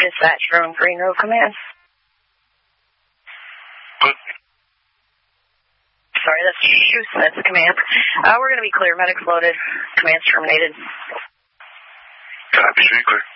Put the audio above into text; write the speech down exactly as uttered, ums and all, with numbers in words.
Dispatch from Green Grove Command. What? Sorry, that's Houston, that's the command. Uh, we're going to be clear. Medics loaded. Command's terminated. Copy, be clear.